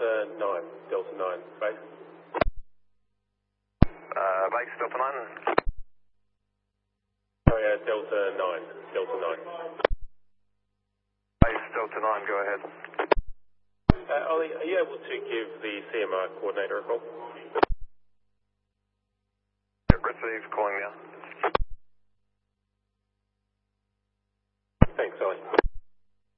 Delta 9, Delta 9, base. Base, Delta 9. Sorry, Delta 9, Delta 9. Base, Delta 9, go ahead. Ollie, are you able to give the CMR coordinator a call? Received, calling now. Thanks, Ollie.